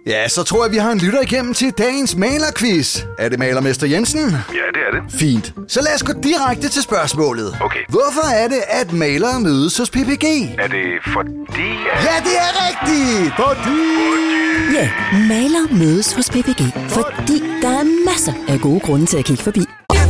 Ja, så tror jeg, vi har en lytter igennem til dagens malerquiz. Er det malermester Jensen? Ja, det er det. Fint. Så lad os gå direkte til spørgsmålet. Okay. Hvorfor er det, at malere mødes hos PPG? Er det fordi... Ja, det er rigtigt! Ja, maler mødes hos PPG, fordi der er masser af gode grunde til at kigge forbi.